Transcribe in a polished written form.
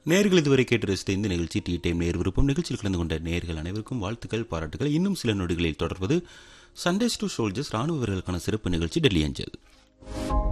நேர்கள் இதுவரை கேட்டு ரசித்த இந்த நிகழ்ச்சி டீ டைம் நேர் விருப்பம். நிகழ்ச்சியில் கலந்து கொண்ட நேர்கள் அனைவருக்கும் வாழ்த்துக்கள், பாராட்டுகள். இன்னும் சில நொடிகளில் தொடர்வது சண்டேஸ் டு சோல்ஜர்ஸ் ராணுவ வீரர்களுக்கான சிறப்பு நிகழ்ச்சி டெல்லி அஞ்சல்.